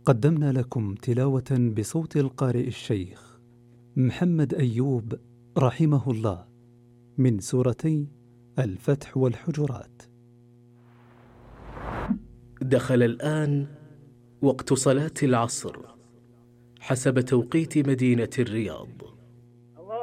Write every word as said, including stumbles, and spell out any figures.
قدمنا لكم تلاوة بصوت القارئ الشيخ محمد أيوب رحمه الله من سورتي الفتح والحجرات. دخل الآن وقت صلاة العصر حسب توقيت مدينة الرياض.